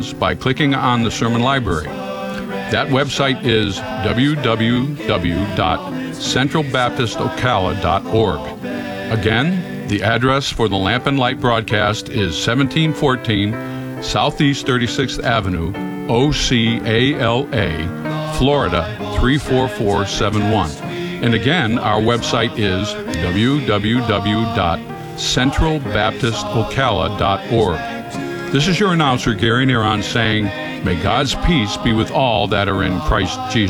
sermons by clicking on the sermon library. That website is www.centralbaptistocala.org. Again, the address for the Lamp and Light broadcast is 1714 Southeast 36th Avenue, Ocala, Florida 34471. And again, our website is www.centralbaptistocala.org. This is your announcer, Gary Neron, saying, may God's peace be with all that are in Christ Jesus.